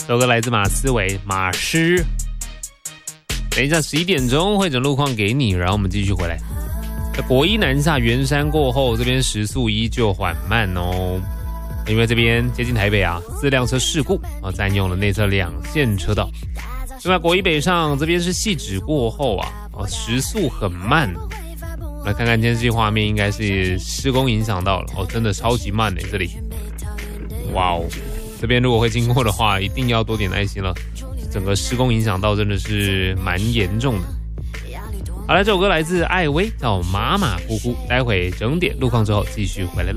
这首歌来自马思唯，马师。等一下11点钟会整路况给你，然后我们继续回来。国一南下圆山过后，这边时速依旧缓慢哦，因为这边接近台北啊，4辆车事故占用了内侧2线车道。另外国一北上这边是汐止过后啊，时速很慢。来看看监视器画面，应该是施工影响到了真的超级慢这里。哇哦，这边如果会经过的话，一定要多点耐心了。整个施工影响到真的是蛮严重的。好了，这首歌来自艾薇，叫马马虎虎。待会整点路况之后继续回来。